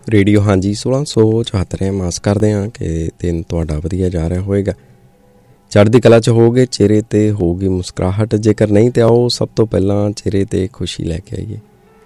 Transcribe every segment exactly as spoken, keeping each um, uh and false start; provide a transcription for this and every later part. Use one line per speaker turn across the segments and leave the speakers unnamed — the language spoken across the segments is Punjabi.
ਰੇਡੀਓ ਹਾਂਜੀ ਸੋਲਾਂ ਸੌ ਚੁਹੱਤਰ ਆਸ ਕਰਦੇ ਹਾਂ ਕਿ ਦਿਨ ਤੁਹਾਡਾ ਵਧੀਆ ਜਾ ਰਿਹਾ ਹੋਵੇਗਾ, ਚੜ੍ਹਦੀ ਕਲਾ 'ਚ ਹੋਵੋਗੇ, ਚਿਹਰੇ 'ਤੇ ਹੋਊਗੀ ਮੁਸਕਰਾਹਟ। ਜੇਕਰ ਨਹੀਂ ਤਾਂ ਆਓ ਸਭ ਤੋਂ ਪਹਿਲਾਂ ਚਿਹਰੇ 'ਤੇ ਖੁਸ਼ੀ ਲੈ ਕੇ ਆਈਏ।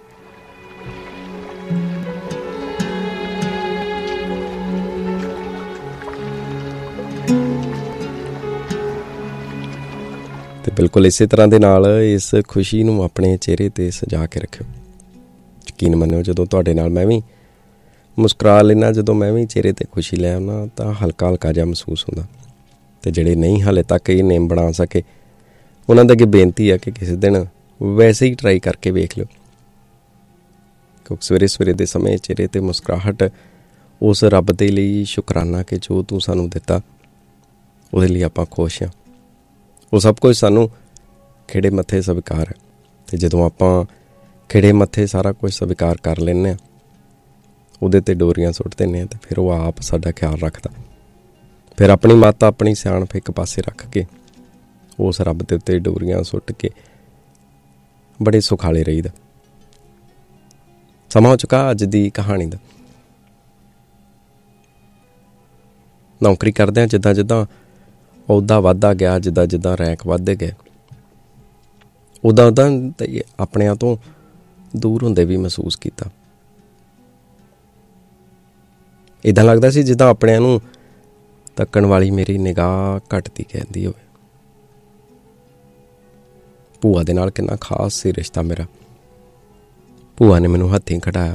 ਅਤੇ ਬਿਲਕੁਲ ਇਸੇ ਤਰ੍ਹਾਂ ਦੇ ਨਾਲ ਇਸ ਖੁਸ਼ੀ ਨੂੰ ਆਪਣੇ ਚਿਹਰੇ 'ਤੇ ਸਜਾ ਕੇ ਰੱਖਿਓ। ਯਕੀਨ ਮੰਨਿਓ, ਜਦੋਂ ਤੁਹਾਡੇ ਨਾਲ ਮੈਂ ਵੀ ਮੁਸਕਰਾ ਲੈਣਾ, ਜਦੋਂ ਮੈਂ ਵੀ ਚਿਹਰੇ 'ਤੇ ਖੁਸ਼ੀ ਲੈ ਆਉਣਾ ਤਾਂ ਹਲਕਾ ਹਲਕਾ ਜਿਹਾ ਮਹਿਸੂਸ ਹੁੰਦਾ। ਅਤੇ ਜਿਹੜੇ ਨਹੀਂ ਹਾਲੇ ਤੱਕ ਇਹ ਨੇਮ ਬਣਾ ਸਕੇ ਉਹਨਾਂ ਦਾ ਅੱਗੇ ਬੇਨਤੀ ਆ ਕਿ ਕਿਸੇ ਦਿਨ ਵੈਸੇ ਹੀ ਟਰਾਈ ਕਰਕੇ ਵੇਖ ਲਿਓ, ਕਿਉਂਕਿ ਸਵੇਰੇ ਸਵੇਰੇ ਦੇ ਸਮੇਂ ਚਿਹਰੇ 'ਤੇ ਮੁਸਕਰਾਹਟ ਉਸ ਰੱਬ ਦੇ ਲਈ ਸ਼ੁਕਰਾਨਾ ਕਿ ਜੋ ਤੂੰ ਸਾਨੂੰ ਦਿੱਤਾ ਉਹਦੇ ਲਈ ਆਪਾਂ ਖੁਸ਼ ਹਾਂ। ਉਹ ਸਭ ਕੁਝ ਸਾਨੂੰ ਖਿੜੇ ਮੱਥੇ ਸਵੀਕਾਰ ਹੈ। ਅਤੇ ਜਦੋਂ ਆਪਾਂ ਖਿੜੇ ਮੱਥੇ ਸਾਰਾ ਕੁਝ ਸਵੀਕਾਰ ਕਰ ਲੈਂਦੇ ਹਾਂ, ਉਹਦੇ 'ਤੇ ਡੋਰੀਆਂ ਸੁੱਟ ਦਿੰਦੇ ਹਾਂ, ਅਤੇ ਫਿਰ ਉਹ ਆਪ ਸਾਡਾ ਖਿਆਲ ਰੱਖਦਾ। ਫਿਰ ਆਪਣੀ ਮੱਤ ਆਪਣੀ ਸਿਆਣਪ ਇੱਕ ਪਾਸੇ ਰੱਖ ਕੇ ਉਸ ਰੱਬ ਦੇ ਉੱਤੇ ਡੋਰੀਆਂ ਸੁੱਟ ਕੇ ਬੜੇ ਸੁਖਾਲੇ ਰਹੀਦਾ। ਸਮਾਂ ਹੋ ਚੁੱਕਾ ਅੱਜ ਦੀ ਕਹਾਣੀ ਦਾ। ਨੌਕਰੀ ਕਰਦਿਆਂ ਜਿੱਦਾਂ ਜਿੱਦਾਂ ਅਹੁਦਾ ਵੱਧਦਾ ਗਿਆ, ਜਿੱਦਾਂ ਜਿੱਦਾਂ ਰੈਂਕ ਵੱਧਦੇ ਗਏ, ਉੱਦਾਂ ਉੱਦਾਂ ਆਪਣਿਆਂ ਤੋਂ ਦੂਰ ਹੁੰਦੇ ਵੀ ਮਹਿਸੂਸ ਕੀਤਾ। ਇੱਦਾਂ ਲੱਗਦਾ ਸੀ ਜਿੱਦਾਂ ਆਪਣਿਆਂ ਨੂੰ ਤੱਕਣ ਵਾਲੀ ਮੇਰੀ ਨਿਗਾਹ ਘੱਟਦੀ ਕਹਿੰਦੀ ਹੋਵੇ। ਭੂਆ ਦੇ ਨਾਲ ਕਿੰਨਾ ਖਾਸ ਸੀ ਰਿਸ਼ਤਾ ਮੇਰਾ। ਭੂਆ ਨੇ ਮੈਨੂੰ ਹੱਥੀਂ ਖਿਡਾਇਆ,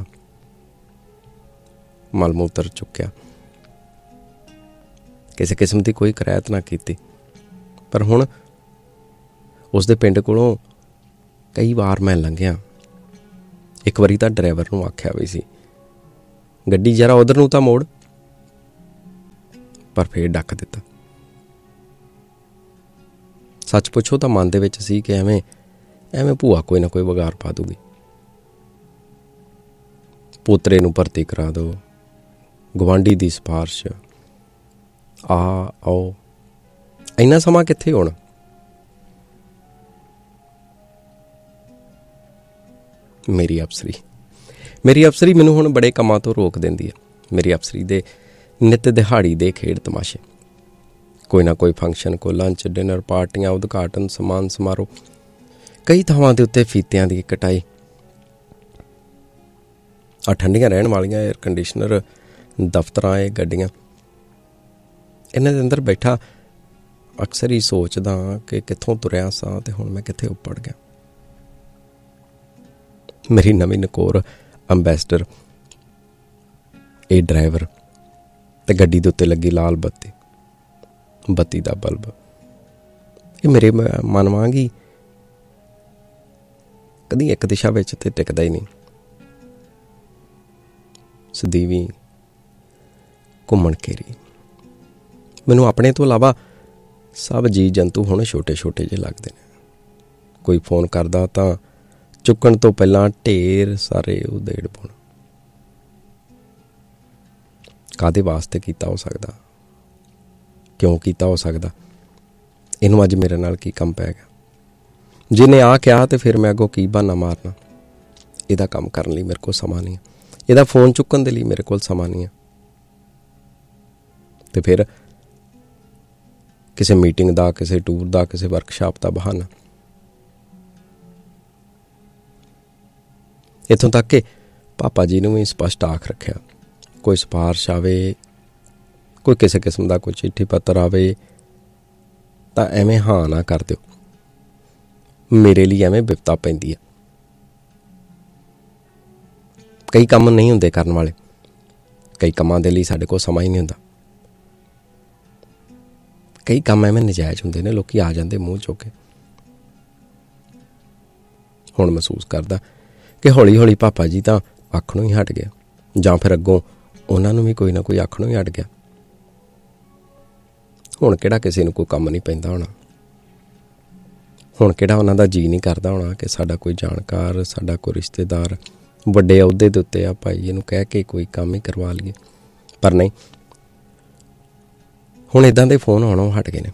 ਮਲ ਮੂਤਰ ਚੁੱਕਿਆ, ਕਿਸੇ ਕਿਸਮ ਦੀ ਕੋਈ ਕਰਾਇਤ ਨਾ ਕੀਤੀ। ਪਰ ਹੁਣ ਉਸਦੇ ਪਿੰਡ ਕੋਲੋਂ ਕਈ ਵਾਰ ਮੈਂ ਲੰਘਿਆ। ਇੱਕ ਵਾਰੀ ਤਾਂ ਡਰਾਈਵਰ ਨੂੰ ਆਖਿਆ ਵੀ ਸੀ, ਗੱਡੀ ਜ਼ਰਾ ਉਧਰ ਨੂੰ ਤਾਂ ਮੋੜ, ਪਰ ਫੇਰ ਡੱਕ ਦਿੱਤਾ। ਸੱਚ ਪੁੱਛੋ ਤਾਂ ਮਨ ਦੇ ਵਿੱਚ ਸੀ ਕਿ ਐਵੇਂ ਐਵੇਂ ਭੂਆ ਕੋਈ ਨਾ ਕੋਈ ਵਿਗਾੜ ਪਾ ਦੂਗੀ। ਪੋਤਰੇ ਨੂੰ ਭਰਤੀ ਕਰਾ ਦਿਓ, ਗੁਆਂਢੀ ਦੀ ਸਿਫਾਰਿਸ਼, ਆ ਆਓ, ਇੰਨਾ ਸਮਾਂ ਕਿੱਥੇ ਹੋਣਾ। ਮੇਰੀ ਅਫਸਰੀ ਮੇਰੀ ਅਫਸਰੀ ਮੈਨੂੰ ਹੁਣ ਬੜੇ ਕੰਮਾਂ ਤੋਂ ਰੋਕ ਦਿੰਦੀ ਹੈ। ਮੇਰੀ ਅਫਸਰੀ ਦੇ ਨਿੱਤ ਦਿਹਾੜੀ ਦੇ ਖੇਡ ਤਮਾਸ਼ੇ, ਕੋਈ ਨਾ ਕੋਈ ਫੰਕਸ਼ਨ, ਕੋਈ ਲੰਚ ਡਿਨਰ, ਪਾਰਟੀਆਂ, ਉਦਘਾਟਨ, ਸਮਾਨ ਸਮਾਰੋਹ, ਕਈ ਥਾਵਾਂ ਦੇ ਉੱਤੇ ਫੀਤਿਆਂ ਦੀ ਕਟਾਈ, ਆ ਠੰਡੀਆਂ ਰਹਿਣ ਵਾਲੀਆਂ ਏਅਰ ਕੰਡੀਸ਼ਨਰ ਦਫ਼ਤਰਾਂ, ਇਹ ਗੱਡੀਆਂ, ਇਹਨਾਂ ਦੇ ਅੰਦਰ ਬੈਠਾ ਅਕਸਰ ਹੀ ਸੋਚਦਾ ਕਿ ਕਿੱਥੋਂ ਤੁਰਿਆ ਸਾਂ ਅਤੇ ਹੁਣ ਮੈਂ ਕਿੱਥੇ ਉੱਪੜ ਗਿਆ। ਮੇਰੀ ਨਵੀਂ ਨਕੋਰ ਅੰਬੈਸਡਰ, ਇਹ ਡਰਾਈਵਰ ਅਤੇ ਗੱਡੀ ਦੇ ਉੱਤੇ ਲੱਗੀ ਲਾਲ ਬੱਤੀ, ਬੱਤੀ ਦਾ ਬਲਬ, ਇਹ ਮੇਰੇ ਮਨ ਵਾਂਗ ਹੀ ਕਦੀ ਇੱਕ ਦਿਸ਼ਾ ਵਿੱਚ ਤੇ ਟਿਕਦਾ ਹੀ ਨਹੀਂ। ਸਦੀਵੀ ਘੁੰਮਣ ਘੇਰੀ। ਮੈਨੂੰ ਆਪਣੇ ਤੋਂ ਇਲਾਵਾ ਸਭ ਜੀਵ ਜੰਤੂ ਹੁਣ ਛੋਟੇ ਛੋਟੇ ਜਿਹੇ ਲੱਗਦੇ ਨੇ। ਕੋਈ ਫੋਨ ਕਰਦਾ ਤਾਂ ਚੁੱਕਣ ਤੋਂ ਪਹਿਲਾਂ ਢੇਰ ਸਾਰੇ ਉਧੇੜ ਪਾਉਣ। ਕਾਹਦੇ ਵਾਸਤੇ ਕੀਤਾ ਹੋ ਸਕਦਾ, ਕਿਉਂ ਕੀਤਾ ਹੋ ਸਕਦਾ, ਇਹਨੂੰ ਅੱਜ ਮੇਰੇ ਨਾਲ ਕੀ ਕੰਮ ਪੈ ਗਿਆ। ਜਿਹਨੇ ਆ ਕਿਹਾ ਤੇ ਫਿਰ ਮੈਂ ਅੱਗੋਂ ਕੀ ਬਹਾਨਾ ਮਾਰਨਾ। ਇਹਦਾ ਕੰਮ ਕਰਨ ਲਈ ਮੇਰੇ ਕੋਲ ਸਮਾਂ ਨਹੀਂ ਹੈ, ਇਹਦਾ ਫੋਨ ਚੁੱਕਣ ਦੇ ਲਈ ਮੇਰੇ ਕੋਲ ਸਮਾਂ ਨਹੀਂ ਹੈ। ਤੇ ਫਿਰ ਕਿਸੇ ਮੀਟਿੰਗ ਦਾ, ਕਿਸੇ ਟੂਰ ਦਾ, ਕਿਸੇ ਵਰਕਸ਼ਾਪ ਦਾ ਬਹਾਨਾ। ਇੱਥੋਂ ਤੱਕ ਕਿ ਪਾਪਾ ਜੀ ਨੂੰ ਵੀ ਸਪਸ਼ਟ ਆਖ ਰੱਖਿਆ, ਕੋਈ ਸਿਫਾਰਿਸ਼ ਆਵੇ, ਕੋਈ ਕਿਸੇ ਕਿਸਮ ਦਾ ਕੋਈ ਚਿੱਠੀ ਪੱਤਰ ਆਵੇ ਤਾਂ ਐਵੇਂ ਹਾਂ ਨਾ ਕਰ ਦਿਓ। ਮੇਰੇ ਲਈ ਐਵੇਂ ਬਿਪਤਾ ਪੈਂਦੀ ਹੈ। ਕਈ ਕੰਮ ਨਹੀਂ ਹੁੰਦੇ ਕਰਨ ਵਾਲੇ, ਕਈ ਕੰਮਾਂ ਦੇ ਲਈ ਸਾਡੇ ਕੋਲ ਸਮਾਂ ਹੀ ਨਹੀਂ ਹੁੰਦਾ। ਕਈ ਕੰਮ ਐਵੇਂ ਨਜਾਇਜ਼ ਹੁੰਦੇ ਨੇ, ਲੋਕੀ ਆ ਜਾਂਦੇ ਮੂੰਹ ਚੁੱਕ ਕੇ। ਹੁਣ ਮਹਿਸੂਸ ਕਰਦਾ ਕਿ ਹੌਲੀ ਹੌਲੀ ਪਾਪਾ ਜੀ ਤਾਂ ਆਖਣੋਂ ਹੀ ਹਟ ਗਿਆ, ਜਾਂ ਫਿਰ ਅੱਗੋਂ ਉਹਨਾਂ ਨੂੰ ਵੀ ਕੋਈ ਨਾ ਕੋਈ ਆਖਣੋਂ ਹੀ ਹਟ ਗਿਆ। ਹੁਣ ਕਿਹੜਾ ਕਿਸੇ ਨੂੰ ਕੋਈ ਕੰਮ ਨਹੀਂ ਪੈਂਦਾ ਹੋਣਾ। ਹੁਣ ਕਿਹੜਾ ਉਹਨਾਂ ਦਾ ਜੀਅ ਨਹੀਂ ਕਰਦਾ ਹੋਣਾ ਕਿ ਸਾਡਾ ਕੋਈ ਜਾਣਕਾਰ, ਸਾਡਾ ਕੋਈ ਰਿਸ਼ਤੇਦਾਰ ਵੱਡੇ ਅਹੁਦੇ ਦੇ ਉੱਤੇ ਆ, ਭਾਈ ਇਹਨੂੰ ਕਹਿ ਕੇ ਕੋਈ ਕੰਮ ਹੀ ਕਰਵਾ ਲਈਏ। ਪਰ ਨਹੀਂ, ਹੁਣ ਇੱਦਾਂ ਦੇ ਫੋਨ ਆਉਣੋਂ ਹਟ ਗਏ ਨੇ।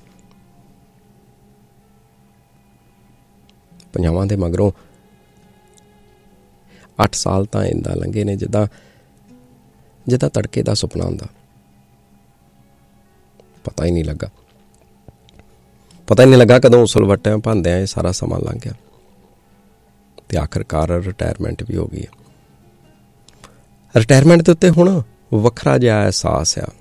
ਪੰਜਾਵਾਂ ਦੇ ਮਗਰੋਂ ਅੱਠ ਸਾਲ ਤਾਂ ਇੱਦਾਂ ਲੰਘੇ ਨੇ ਜਿੱਦਾਂ ਜਿੱਦਾਂ ਤੜਕੇ ਦਾ ਸੁਪਨਾ ਹੁੰਦਾ। ਪਤਾ ਹੀ ਨਹੀਂ ਲੱਗਾ ਪਤਾ ਹੀ ਨਹੀਂ ਲੱਗਾ ਕਦੋਂ ਉਸਲ ਵੱਟਿਆਂ ਭਾਂਦਿਆਂ ਇਹ ਸਾਰਾ ਸਮਾਂ ਲੰਘ ਗਿਆ ਅਤੇ ਆਖਰਕਾਰ ਰਿਟਾਇਰਮੈਂਟ ਵੀ ਹੋ ਗਈ ਹੈ। ਰਿਟਾਇਰਮੈਂਟ ਦੇ ਉੱਤੇ ਹੁਣ ਵੱਖਰਾ ਜਿਹਾ ਅਹਿਸਾਸ ਆ।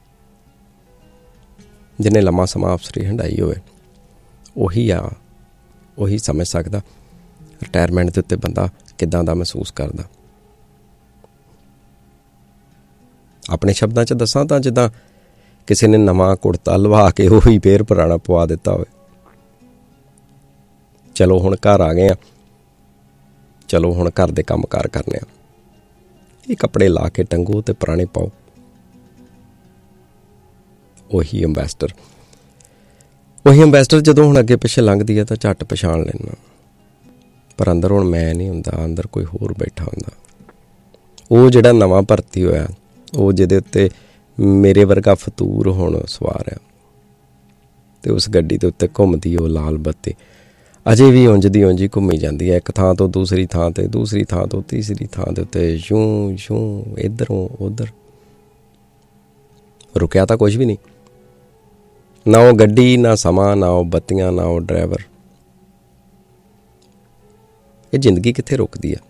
ਜਿਹਨੇ ਲੰਮਾ ਸਮਾਂ ਅਫਸਰੀ ਹੰਢਾਈ ਹੋਵੇ ਉਹੀ ਆ ਉਹੀ ਸਮਝ ਸਕਦਾ ਰਿਟਾਇਰਮੈਂਟ ਦੇ ਉੱਤੇ ਬੰਦਾ ਕਿੱਦਾਂ ਦਾ ਮਹਿਸੂਸ ਕਰਦਾ। ਆਪਣੇ ਸ਼ਬਦਾਂ 'ਚ ਦੱਸਾਂ ਤਾਂ ਜਿੱਦਾਂ ਕਿਸੇ ਨੇ ਨਵਾਂ ਕੁੜਤਾ ਲਵਾ ਕੇ ਉਹੀ ਫੇਰ ਪੁਰਾਣਾ ਪਵਾ ਦਿੱਤਾ ਹੋਵੇ। ਚਲੋ ਹੁਣ ਘਰ ਆ ਗਏ ਆ, ਚਲੋ ਹੁਣ ਘਰ ਦੇ ਕੰਮ ਕਾਰ ਕਰਨੇ ਆ, ਇਹ ਕੱਪੜੇ ਲਾ ਕੇ ਟੰਗੋ ਤੇ ਪੁਰਾਣੇ ਪਾਓ। ਉਹੀ ਅੰਬੈਸਡਰ ਉਹੀ ਅੰਬੈਸਡਰ ਜਦੋਂ ਹੁਣ ਅੱਗੇ ਪਿੱਛੇ ਲੰਘਦੀ ਹੈ ਤਾਂ ਝੱਟ ਪਛਾਣ ਲੈਣਾ, ਪਰ ਅੰਦਰ ਹੁਣ ਮੈਂ ਨਹੀਂ ਹੁੰਦਾ, ਅੰਦਰ ਕੋਈ ਹੋਰ ਬੈਠਾ ਹੁੰਦਾ। ਉਹ ਜਿਹੜਾ ਨਵਾਂ ਭਰਤੀ ਹੋਇਆ, ਉਹ ਜਿਹਦੇ ਉੱਤੇ ਮੇਰੇ ਵਰਗਾ ਫਤੂਰ ਹੁਣ ਸਵਾਰ ਆ ਅਤੇ ਉਸ ਗੱਡੀ ਦੇ ਉੱਤੇ ਘੁੰਮਦੀ ਉਹ ਲਾਲ ਬੱਤੀ ਅਜੇ ਵੀ ਉਂਝ ਦੀ ਉਂਝ ਹੀ ਘੁੰਮੀ ਜਾਂਦੀ ਹੈ, ਇੱਕ ਥਾਂ ਤੋਂ ਦੂਸਰੀ ਥਾਂ 'ਤੇ, ਦੂਸਰੀ ਥਾਂ ਤੋਂ ਤੀਸਰੀ ਥਾਂ ਦੇ ਉੱਤੇ, ਯੂੰ ਯੂੰ ਇੱਧਰੋਂ ਉੱਧਰ। ਰੁਕਿਆ ਤਾਂ ਕੁਝ ਵੀ ਨਹੀਂ, ਨਾ ਉਹ ਗੱਡੀ, ਨਾ ਸਮਾਂ, ਨਾ ਉਹ ਬੱਤੀਆਂ, ਨਾ ਉਹ ਡਰਾਈਵਰ। ਇਹ ਜ਼ਿੰਦਗੀ ਕਿੱਥੇ ਰੁਕਦੀ ਆ।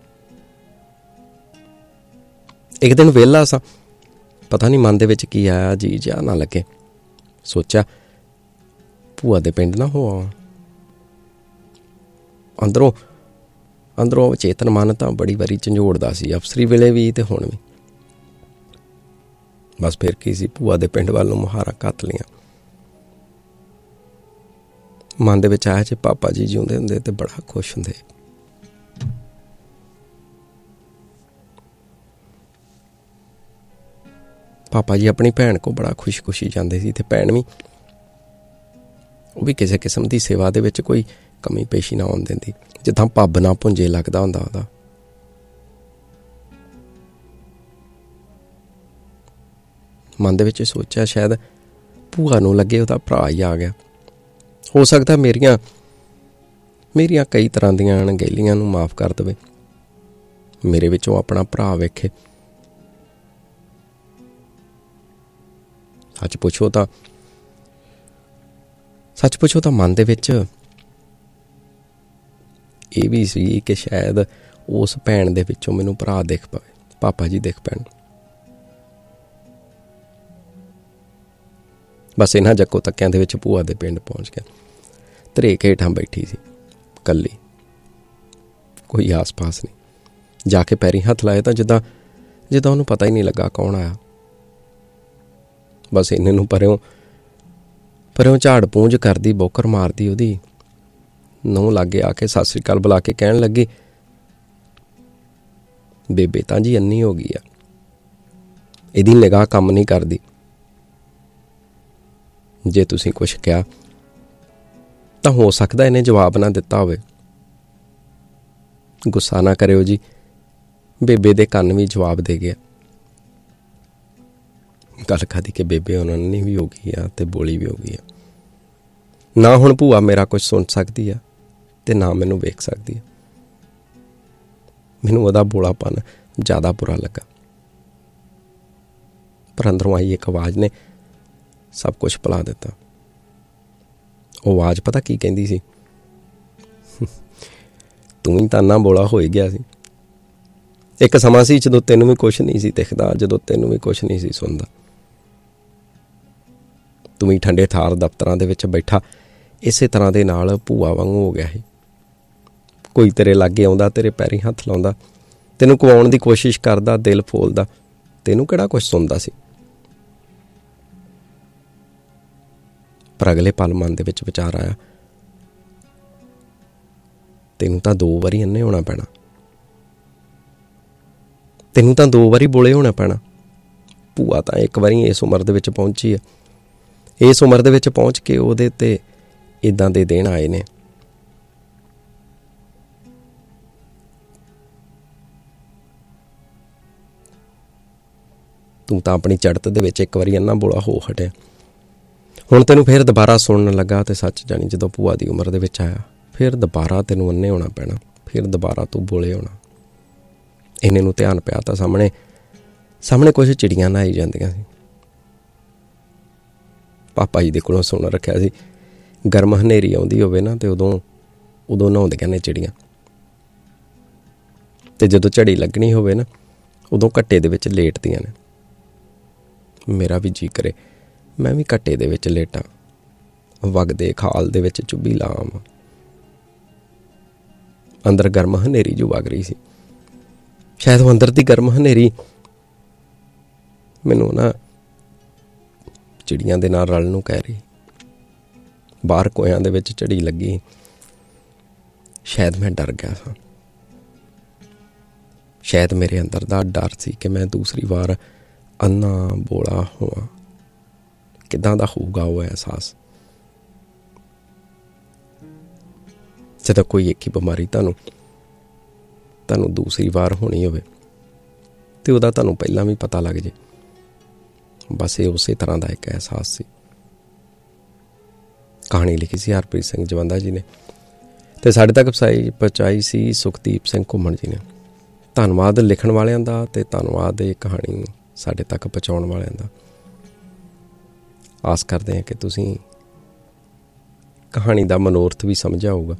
ਇੱਕ ਦਿਨ ਵਿਹਲਾ ਸਾਂ, ਪਤਾ ਨਹੀਂ ਮਨ ਦੇ ਵਿੱਚ ਕੀ ਆਇਆ, ਜੀ ਜਿਹਾ ਨਾ ਲੱਗੇ। ਸੋਚਿਆ ਭੂਆ ਦੇ ਪਿੰਡ ਨਾ ਹੋ ਆਵਾਂ। ਅੰਦਰੋਂ ਅੰਦਰੋਂ ਚੇਤਨ ਮਨ ਤਾਂ ਬੜੀ ਵਾਰੀ ਝੰਜੋੜਦਾ ਸੀ, ਅਫਸਰੀ ਵੇਲੇ ਵੀ ਅਤੇ ਹੁਣ ਵੀ। ਬਸ ਫਿਰ ਕੀ ਸੀ, ਭੂਆ ਦੇ ਪਿੰਡ ਵੱਲ ਨੂੰ ਮੁਹਾਰਾਂ ਘੱਤ ਲਈਆਂ। ਮਨ ਦੇ ਵਿੱਚ ਆਇਆ ਜੇ ਪਾਪਾ ਜੀ ਜਿਉਂਦੇ ਹੁੰਦੇ ਤੇ ਬੜਾ ਖੁਸ਼ ਹੁੰਦੇ। ਪਾਪਾ ਜੀ ਆਪਣੀ ਭੈਣ ਕੋਲ ਬੜਾ ਖੁਸ਼ੀ ਖੁਸ਼ੀ ਜਾਂਦੇ ਸੀ, ਅਤੇ ਭੈਣ ਵੀ ਉਹ ਵੀ ਕਿਸੇ ਕਿਸਮ ਦੀ ਸੇਵਾ ਦੇ ਵਿੱਚ ਕੋਈ ਕਮੀ ਪੇਸ਼ੀ ਨਾ ਆਉਣ ਦਿੰਦੀ, ਜਿੱਦਾਂ ਪੱਬ ਨਾ ਭੁੰਜੇ ਲੱਗਦਾ ਹੁੰਦਾ ਉਹਦਾ। ਮਨ ਦੇ ਵਿੱਚ ਸੋਚਿਆ ਸ਼ਾਇਦ ਭੂਆ ਨੂੰ ਲੱਗੇ ਉਹਦਾ ਭਰਾ ਹੀ ਆ ਗਿਆ। ਹੋ ਸਕਦਾ ਮੇਰੀਆਂ ਮੇਰੀਆਂ ਕਈ ਤਰ੍ਹਾਂ ਦੀਆਂ ਅਣਗਹਿਲੀਆਂ ਨੂੰ ਮਾਫ਼ ਕਰ ਦੇਵੇ, ਮੇਰੇ ਵਿੱਚੋਂ ਆਪਣਾ ਭਰਾ ਵੇਖੇ। ਸੱਚ ਪੁੱਛੋ ਤਾਂ ਸੱਚ ਪੁੱਛੋ ਤਾਂ ਮਨ ਦੇ ਵਿੱਚ ਇਹ ਵੀ ਸੀ ਕਿ ਸ਼ਾਇਦ ਉਸ ਭੈਣ ਦੇ ਵਿੱਚੋਂ ਮੈਨੂੰ ਭਰਾ ਦਿਖ ਪਵੇ, ਪਾਪਾ ਜੀ ਦਿਖ ਪੈਣ। ਬਸ ਇਹਨਾਂ ਜੱਕੋ ਤੱਕਿਆਂ ਦੇ ਵਿੱਚ ਭੂਆ ਦੇ ਪਿੰਡ ਪਹੁੰਚ ਗਿਆ। ਧਰੇਕ ਹੇਠਾਂ ਬੈਠੀ ਸੀ ਇਕੱਲੀ, ਕੋਈ ਆਸ ਪਾਸ ਨਹੀਂ। ਜਾ ਕੇ ਪੈਰੀਂ ਹੱਥ ਲਾਏ ਤਾਂ ਜਿੱਦਾਂ ਜਿੱਦਾਂ ਉਹਨੂੰ ਪਤਾ ਹੀ ਨਹੀਂ ਲੱਗਾ ਕੌਣ ਆਇਆ। ਬਸ ਇੰਨੇ ਨੂੰ ਪਰਿਓਂ ਪਰਿਓਂ ਝਾੜ ਪੂੰਝ ਕਰਦੀ, ਬੋਕਰ ਮਾਰਦੀ ਉਹਦੀ ਨੂੰਹ ਲਾਗੇ ਆ ਕੇ ਸਤਿ ਸ੍ਰੀ ਅਕਾਲ ਬੁਲਾ ਕੇ ਕਹਿਣ ਲੱਗੀ, ਬੇਬੇ ਤਾਂ ਜੀ ਅੰਨੀ ਹੋ ਗਈ ਆ, ਇਹਦੀ ਨਿਗਾਹ ਕੰਮ ਨਹੀਂ ਕਰਦੀ। ਜੇ ਤੁਸੀਂ ਕੁਛ ਕਿਹਾ ਤਾਂ ਹੋ ਸਕਦਾ ਇਹਨੇ ਜਵਾਬ ਨਾ ਦਿੱਤਾ ਹੋਵੇ। ਗੁੱਸਾ ਨਾ ਕਰਿਓ ਜੀ, ਬੇਬੇ ਦੇ ਕੰਨ ਵੀ ਜਵਾਬ ਦੇ ਗਿਆ। ਗੱਲ ਖਾਦੀ ਕਿ ਬੇਬੇ ਉਹਨਾਂ ਨੇ ਵੀ ਹੋ ਗਈ ਆ ਅਤੇ ਬੋਲੀ ਵੀ ਹੋ ਗਈ ਆ। ਨਾ ਹੁਣ ਭੂਆ ਮੇਰਾ ਕੁਛ ਸੁਣ ਸਕਦੀ ਆ ਅਤੇ ਨਾ ਮੈਨੂੰ ਵੇਖ ਸਕਦੀ ਆ। ਮੈਨੂੰ ਉਹਦਾ ਬੋਲਾਪਨ ਜ਼ਿਆਦਾ ਬੁਰਾ ਲੱਗਾ, ਪਰ ਅੰਦਰੋਂ ਆਈ ਇੱਕ ਆਵਾਜ਼ ਨੇ ਸਭ ਕੁਛ ਭੁਲਾ ਦਿੱਤਾ। ਉਹ ਆਵਾਜ਼ ਪਤਾ ਕੀ ਕਹਿੰਦੀ ਸੀ? ਤੂੰ ਹੀ ਤਾਂ ਨਾ ਬੋਲਾ ਹੋ ਹੀ ਗਿਆ ਸੀ। ਇੱਕ ਸਮਾਂ ਸੀ ਜਦੋਂ ਤੈਨੂੰ ਵੀ ਕੁਛ ਨਹੀਂ ਸੀ ਦਿਖਦਾ, ਜਦੋਂ ਤੈਨੂੰ ਵੀ ਕੁਛ ਨਹੀਂ ਸੀ ਸੁਣਦਾ। ਤੂੰ ਵੀ ਠੰਡੇ ਠਾਰ ਦਫ਼ਤਰਾਂ ਦੇ ਵਿੱਚ ਬੈਠਾ ਇਸੇ ਤਰ੍ਹਾਂ ਦੇ ਨਾਲ ਭੂਆ ਵਾਂਗੂ ਹੋ ਗਿਆ ਸੀ। ਕੋਈ ਤੇਰੇ ਲਾਗੇ ਆਉਂਦਾ, ਤੇਰੇ ਪੈਰੀਂ ਹੱਥ ਲਾਉਂਦਾ, ਤੈਨੂੰ ਕਵਾਉਣ ਦੀ ਕੋਸ਼ਿਸ਼ ਕਰਦਾ, ਦਿਲ ਫੋਲਦਾ, ਤੈਨੂੰ ਕਿਹੜਾ ਕੁਛ ਸੁਣਦਾ ਸੀ। ਪਰ ਅਗਲੇ ਪਲ ਮਨ ਦੇ ਵਿੱਚ ਵਿਚਾਰ ਆਇਆ, ਤੈਨੂੰ ਤਾਂ ਦੋ ਵਾਰੀ ਅੰਨੇ ਹੋਣਾ ਪੈਣਾ, ਤੈਨੂੰ ਤਾਂ ਦੋ ਵਾਰੀ ਬੋਲੇ ਹੋਣਾ ਪੈਣਾ। ਭੂਆ ਤਾਂ ਇੱਕ ਵਾਰੀ ਇਸ ਉਮਰ ਦੇ ਵਿੱਚ ਪਹੁੰਚੀ ਆ, ਇਸ ਉਮਰ ਦੇ ਵਿੱਚ ਪਹੁੰਚ ਕੇ ਉਹਦੇ ਤੇ ਇੱਦਾਂ ਦੇ ਦਿਨ ਆਏ ਨੇ। ਤੂੰ ਤਾਂ ਆਪਣੀ ਚੜ੍ਹਤ ਦੇ ਵਿੱਚ ਇੱਕ ਵਾਰੀ ਅੰਨਾ ਬੋਲਾ ਹੋ ਹਟਿਆ, ਹੁਣ ਤੈਨੂੰ ਫਿਰ ਦੁਬਾਰਾ ਸੁਣਨ ਲੱਗਾ। ਅਤੇ ਸੱਚ ਜਾਣੀ ਜਦੋਂ ਭੂਆ ਦੀ ਉਮਰ ਦੇ ਵਿੱਚ ਆਇਆ, ਫਿਰ ਦੁਬਾਰਾ ਤੈਨੂੰ ਅੰਨੇ ਹੋਣਾ ਪੈਣਾ, ਫਿਰ ਦੁਬਾਰਾ ਤੂੰ ਬੋਲੇ ਹੋਣਾ। ਇਹਨੇ ਨੂੰ ਧਿਆਨ ਪਿਆ ਤਾਂ ਸਾਹਮਣੇ ਸਾਹਮਣੇ ਕੁਝ ਚਿੜੀਆਂ ਨਹਾਈ ਜਾਂਦੀਆਂ ਸੀ। ਪਾਪਾ ਜੀ ਦੇ ਕੋਲੋਂ ਸੁਣ ਰੱਖਿਆ ਸੀ, ਗਰਮ ਹਨੇਰੀ ਆਉਂਦੀ ਹੋਵੇ ਨਾ ਤੇ ਉਦੋਂ ਉਦੋਂ ਨਹਾਉਂਦੀਆਂ ਨੇ ਚਿੜੀਆਂ, ਤੇ ਜਦੋਂ ਝੜੀ ਲੱਗਣੀ ਹੋਵੇ ਨਾ ਉਦੋਂ ਘੱਟੇ ਦੇ ਵਿੱਚ ਲੇਟਦੀਆਂ ਨੇ। ਮੇਰਾ ਵੀ ਜੀ ਕਰੇ ਮੈਂ ਵੀ ਘੱਟੇ ਦੇ ਵਿੱਚ ਲੇਟਾਂ, ਵਗਦੇ ਖਾਲ ਦੇ ਵਿੱਚ ਚੁੱਭੀ ਲਾਵਾਂ। ਅੰਦਰ ਗਰਮ ਹਨੇਰੀ ਜੋ ਵਗ ਰਹੀ ਸੀ, ਸ਼ਾਇਦ ਉਹ ਅੰਦਰ ਦੀ ਗਰਮ ਹਨੇਰੀ ਮੈਨੂੰ ਨਾ ਚਿੜੀਆਂ ਦੇ ਨਾਲ ਰਲਣ ਨੂੰ ਕਹਿ ਰਹੀ। ਬਾਹਰ ਕੋਇਆਂ ਦੇ ਵਿੱਚ ਝੜੀ ਲੱਗੀ, ਸ਼ਾਇਦ ਮੈਂ ਡਰ ਗਿਆ ਸਾਂ। ਸ਼ਾਇਦ ਮੇਰੇ ਅੰਦਰ ਦਾ ਡਰ ਸੀ ਕਿ ਮੈਂ ਦੂਸਰੀ ਵਾਰ ਅੰਨਾ ਬੋਲਾ ਹੋਵਾਂ। ਕਿੱਦਾਂ ਦਾ ਹੋਊਗਾ ਉਹ ਅਹਿਸਾਸ ਜਦੋਂ ਕੋਈ ਇੱਕ ਹੀ ਬਿਮਾਰੀ ਤੁਹਾਨੂੰ ਤੁਹਾਨੂੰ ਦੂਸਰੀ ਵਾਰ ਹੋਣੀ ਹੋਵੇ ਤੇ ਉਹਦਾ ਤੁਹਾਨੂੰ ਪਹਿਲਾਂ ਵੀ ਪਤਾ ਲੱਗ ਜੇ। ਬਸ ਇਹ ਉਸੇ ਤਰ੍ਹਾਂ ਦਾ ਇੱਕ ਅਹਿਸਾਸ ਸੀ। ਕਹਾਣੀ ਲਿਖੀ ਸੀ ਹਰਪ੍ਰੀਤ ਸਿੰਘ ਜਵੰਦਾ ਜੀ ਨੇ ਤੇ ਸਾਡੇ ਤੱਕ ਪਹੁੰਚਾਈ ਪਹੁੰਚਾਈ ਸੀ ਸੁਖਦੀਪ ਸਿੰਘ ਘੁੰਮਣ ਜੀ ਨੇ। ਧੰਨਵਾਦ ਲਿਖਣ ਵਾਲਿਆਂ ਦਾ ਤੇ ਧੰਨਵਾਦ ਇਹ ਕਹਾਣੀ ਸਾਡੇ ਤੱਕ ਪਹੁੰਚਾਉਣ ਵਾਲਿਆਂ ਦਾ। ਆਸ ਕਰਦੇ ਹਾਂ ਕਿ ਤੁਸੀਂ ਕਹਾਣੀ ਦਾ ਮਨੋਰਥ ਵੀ ਸਮਝਿਆ ਹੋਊਗਾ।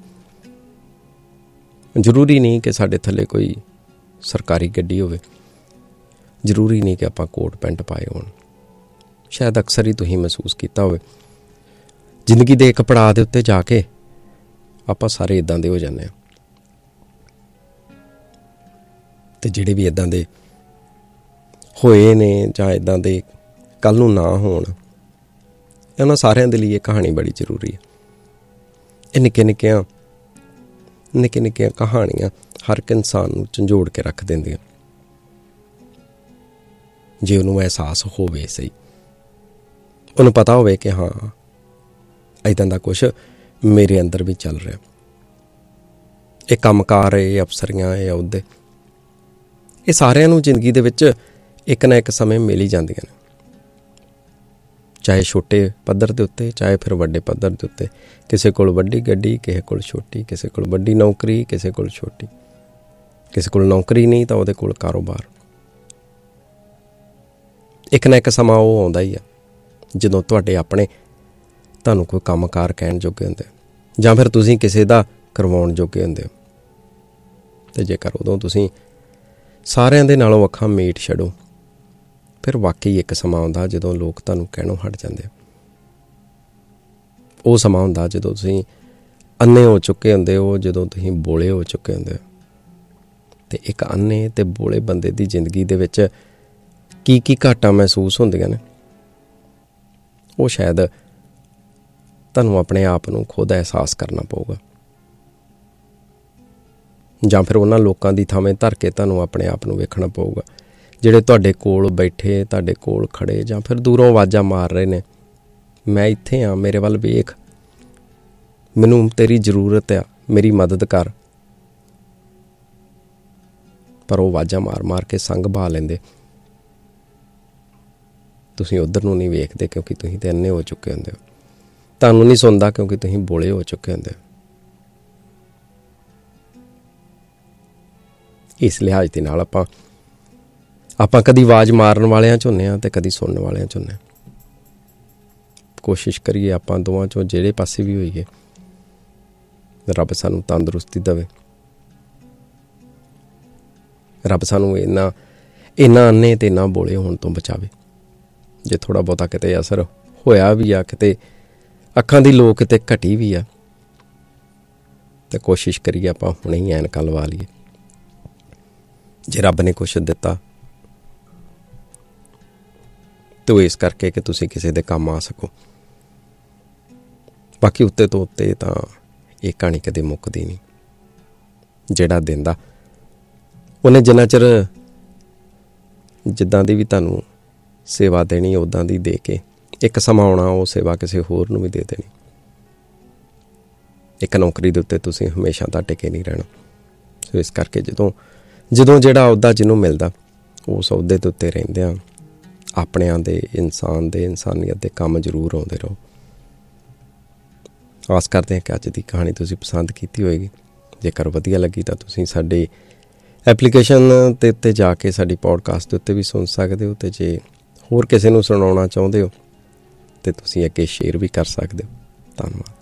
ਜ਼ਰੂਰੀ ਨਹੀਂ ਕਿ ਸਾਡੇ ਥੱਲੇ ਕੋਈ ਸਰਕਾਰੀ ਗੱਡੀ ਹੋਵੇ, ਜ਼ਰੂਰੀ ਨਹੀਂ ਕਿ ਆਪਾਂ ਕੋਟ ਪੈਂਟ ਪਾਏ ਹੋਣ। ਸ਼ਾਇਦ ਅਕਸਰ ਹੀ ਤੁਸੀਂ ਮਹਿਸੂਸ ਕੀਤਾ ਹੋਵੇ ਜ਼ਿੰਦਗੀ ਦੇ ਇੱਕ ਪੜਾਅ ਦੇ ਉੱਤੇ ਜਾ ਕੇ ਆਪਾਂ ਸਾਰੇ ਇੱਦਾਂ ਦੇ ਹੋ ਜਾਂਦੇ ਹਾਂ, ਤੇ ਜਿਹੜੇ ਵੀ ਇੱਦਾਂ ਦੇ ਹੋਏ ਨੇ ਜਾਂ ਇੱਦਾਂ ਦੇ ਕੱਲ੍ਹ ਨੂੰ ਨਾ ਹੋਣ, ਇਹਨਾਂ ਸਾਰਿਆਂ ਦੇ ਲਈ ਇਹ ਕਹਾਣੀ ਬੜੀ ਜ਼ਰੂਰੀ ਹੈ। ਇਹ ਨਿੱਕੇ ਨਿੱਕੀਆਂ ਨਿੱਕੇ ਨਿੱਕੀਆਂ ਕਹਾਣੀਆਂ ਹਰ ਇੱਕ ਇਨਸਾਨ ਨੂੰ ਝੰਜੋੜ ਕੇ ਰੱਖ ਦਿੰਦੀਆਂ, ਜੇ ਉਹਨੂੰ ਅਹਿਸਾਸ ਹੋਵੇ ਸਹੀ, ਉਹਨੂੰ ਪਤਾ ਹੋਵੇ ਕਿ ਹਾਂ ਇੱਦਾਂ ਦਾ ਕੁਛ ਮੇਰੇ ਅੰਦਰ ਵੀ ਚੱਲ ਰਿਹਾ। ਇਹ ਕੰਮਕਾਰ, ਇਹ ਅਫਸਰੀਆਂ, ਇਹ ਅਹੁਦੇ, ਇਹ ਸਾਰਿਆਂ ਨੂੰ ਜ਼ਿੰਦਗੀ ਦੇ ਵਿੱਚ ਇੱਕ ਨਾ ਇੱਕ ਸਮੇਂ ਮਿਲ ਹੀ ਜਾਂਦੀਆਂ ਨੇ, ਚਾਹੇ ਛੋਟੇ ਪੱਧਰ ਦੇ ਉੱਤੇ ਚਾਹੇ ਫਿਰ ਵੱਡੇ ਪੱਧਰ ਦੇ ਉੱਤੇ। ਕਿਸੇ ਕੋਲ ਵੱਡੀ ਗੱਡੀ, ਕਿਸੇ ਕੋਲ ਛੋਟੀ, ਕਿਸੇ ਕੋਲ ਵੱਡੀ ਨੌਕਰੀ, ਕਿਸੇ ਕੋਲ ਛੋਟੀ, ਕਿਸੇ ਕੋਲ ਨੌਕਰੀ ਨਹੀਂ ਤਾਂ ਉਹਦੇ ਕੋਲ ਕਾਰੋਬਾਰ। ਇੱਕ ਨਾ ਇੱਕ ਸਮਾਂ ਉਹ ਆਉਂਦਾ ਹੀ ਆ ਜਦੋਂ ਤੁਹਾਡੇ ਆਪਣੇ ਤੁਹਾਨੂੰ ਕੋਈ ਕੰਮਕਾਰ ਕਹਿਣ ਜੋਗੇ ਹੁੰਦੇ, ਜਾਂ ਫਿਰ ਤੁਸੀਂ ਕਿਸੇ ਦਾ ਕਰਵਾਉਣ ਜੋਗੇ ਹੁੰਦੇ ਹੋ। ਅਤੇ ਜੇਕਰ ਉਦੋਂ ਤੁਸੀਂ ਸਾਰਿਆਂ ਦੇ ਨਾਲੋਂ ਅੱਖਾਂ ਮੀਟ ਛੱਡੋ, ਫਿਰ ਵਾਕਈ ਇੱਕ ਸਮਾਂ ਆਉਂਦਾ ਜਦੋਂ ਲੋਕ ਤੁਹਾਨੂੰ ਕਹਿਣੋਂ ਹਟ ਜਾਂਦੇ। ਉਹ ਸਮਾਂ ਹੁੰਦਾ ਜਦੋਂ ਤੁਸੀਂ ਅੰਨੇ ਹੋ ਚੁੱਕੇ ਹੁੰਦੇ ਹੋ, ਜਦੋਂ ਤੁਸੀਂ ਬੋਲੇ ਹੋ ਚੁੱਕੇ ਹੁੰਦੇ ਹੋ। ਅਤੇ ਇੱਕ ਅੰਨੇ ਅਤੇ ਬੋਲੇ ਬੰਦੇ ਦੀ ਜ਼ਿੰਦਗੀ ਦੇ ਵਿੱਚ ਕੀ ਕੀ ਘਾਟਾਂ ਮਹਿਸੂਸ ਹੁੰਦੀਆਂ ਨੇ, ਉਹ ਸ਼ਾਇਦ ਤੁਹਾਨੂੰ ਆਪਣੇ ਆਪ ਨੂੰ ਖੁਦ ਅਹਿਸਾਸ ਕਰਨਾ ਪਊਗਾ, ਜਾਂ ਫਿਰ ਉਹਨਾਂ ਲੋਕਾਂ ਦੀ ਥਾਵੇਂ ਧਰ ਕੇ ਤੁਹਾਨੂੰ ਆਪਣੇ ਆਪ ਨੂੰ ਵੇਖਣਾ ਪਊਗਾ ਜਿਹੜੇ ਤੁਹਾਡੇ ਕੋਲ ਬੈਠੇ, ਤੁਹਾਡੇ ਕੋਲ ਖੜੇ, ਜਾਂ ਫਿਰ ਦੂਰੋਂ ਆਵਾਜ਼ਾਂ ਮਾਰ ਰਹੇ ਨੇ, ਮੈਂ ਇੱਥੇ ਹਾਂ, ਮੇਰੇ ਵੱਲ ਵੇਖ, ਮੈਨੂੰ ਤੇਰੀ ਜ਼ਰੂਰਤ ਆ, ਮੇਰੀ ਮਦਦ ਕਰ। ਪਰ ਉਹ ਆਵਾਜ਼ਾਂ ਮਾਰ ਮਾਰ ਕੇ ਸੰਗ ਬਹਾ ਲੈਂਦੇ। ਤੁਸੀਂ ਉੱਧਰ ਨੂੰ ਨਹੀਂ ਵੇਖਦੇ ਕਿਉਂਕਿ ਤੁਸੀਂ ਤਾਂ ਅੰਨੇ ਹੋ ਚੁੱਕੇ ਹੁੰਦੇ ਹੋ। ਤੁਹਾਨੂੰ ਨਹੀਂ ਸੁਣਦਾ ਕਿਉਂਕਿ ਤੁਸੀਂ ਬੋਲੇ ਹੋ ਚੁੱਕੇ ਹੁੰਦੇ ਹੋ। ਇਸ ਲਿਹਾਜ਼ ਦੇ ਨਾਲ ਆਪਾਂ ਆਪਾਂ ਕਦੀ ਆਵਾਜ਼ ਮਾਰਨ ਵਾਲਿਆਂ 'ਚ ਹੁੰਦੇ ਹਾਂ ਅਤੇ ਕਦੀ ਸੁਣਨ ਵਾਲਿਆਂ 'ਚ ਹੁੰਦੇ ਹਾਂ। ਕੋਸ਼ਿਸ਼ ਕਰੀਏ ਆਪਾਂ ਦੋਵਾਂ 'ਚੋਂ ਜਿਹੜੇ ਪਾਸੇ ਵੀ ਹੋਈਏ, ਰੱਬ ਸਾਨੂੰ ਤੰਦਰੁਸਤੀ ਦੇਵੇ, ਰੱਬ ਸਾਨੂੰ ਇੰਨਾ ਇੰਨਾ ਅੰਨੇ ਅਤੇ ਇੰਨਾ ਬੋਲੇ ਹੋਣ ਤੋਂ ਬਚਾਵੇ। ਜੇ ਥੋੜ੍ਹਾ ਬਹੁਤਾ ਕਿਤੇ ਅਸਰ ਹੋਇਆ ਵੀ ਆ, ਕਿਤੇ ਅੱਖਾਂ ਦੀ ਲੋ ਕਿਤੇ ਘਟੀ ਵੀ ਆ, ਤਾਂ ਕੋਸ਼ਿਸ਼ ਕਰੀਏ ਆਪਾਂ ਹੁਣੇ ਹੀ ਐਨਕਾਂ ਲਵਾ ਲਈਏ। ਜੇ ਰੱਬ ਨੇ ਕੁਛ ਦਿੱਤਾ ਤਾਂ ਇਸ ਕਰਕੇ ਕਿ ਤੁਸੀਂ ਕਿਸੇ ਦੇ ਕੰਮ ਆ ਸਕੋ। ਬਾਕੀ ਉੱਤੇ ਤੋਂ ਉੱਤੇ ਤਾਂ ਇਹ ਕਹਾਣੀ ਕਦੇ ਮੁੱਕਦੀ ਨਹੀਂ। ਜਿਹੜਾ ਦਿੰਦਾ ਉਹਨੇ ਜਿੰਨਾ ਚਿਰ ਜਿੱਦਾਂ ਦੀ ਵੀ ਤੁਹਾਨੂੰ ਸੇਵਾ ਦੇਣੀ ਉੱਦਾਂ ਦੀ ਦੇ ਕੇ ਇੱਕ ਸਮਾਂ ਆਉਣਾ ਉਹ ਸੇਵਾ ਕਿਸੇ ਹੋਰ ਨੂੰ ਵੀ ਦੇ ਦੇਣੀ। ਇੱਕ ਨੌਕਰੀ ਦੇ ਉੱਤੇ ਤੁਸੀਂ ਹਮੇਸ਼ਾ ਤਾਂ ਟਿਕੇ ਨਹੀਂ ਰਹਿਣਾ। ਸੋ ਇਸ ਕਰਕੇ ਜਦੋਂ ਜਦੋਂ ਜਿਹੜਾ ਅਹੁਦਾ ਜਿਹਨੂੰ ਮਿਲਦਾ ਉਸ ਅਹੁਦੇ ਦੇ ਉੱਤੇ ਰਹਿੰਦਿਆਂ ਆਪਣਿਆਂ ਦੇ, ਇਨਸਾਨ ਦੇ, ਇਨਸਾਨੀਅਤ ਦੇ ਕੰਮ ਜ਼ਰੂਰ ਆਉਂਦੇ ਰਹੋ। ਆਸ ਕਰਦੇ ਹਾਂ ਕਿ ਅੱਜ ਦੀ ਕਹਾਣੀ ਤੁਸੀਂ ਪਸੰਦ ਕੀਤੀ ਹੋਏਗੀ। ਜੇਕਰ ਵਧੀਆ ਲੱਗੀ ਤਾਂ ਤੁਸੀਂ ਸਾਡੇ ਐਪਲੀਕੇਸ਼ਨ ਦੇ ਉੱਤੇ ਜਾ ਕੇ ਸਾਡੀ ਪੋਡਕਾਸਟ ਦੇ ਉੱਤੇ ਵੀ ਸੁਣ ਸਕਦੇ ਹੋ, ਅਤੇ ਜੇ ਹੋਰ ਕਿਸੇ ਨੂੰ ਸੁਣਾਉਣਾ ਚਾਹੁੰਦੇ ਹੋ ਤਾਂ ਤੁਸੀਂ ਅੱਗੇ ਸ਼ੇਅਰ ਵੀ ਕਰ ਸਕਦੇ ਹੋ। ਧੰਨਵਾਦ।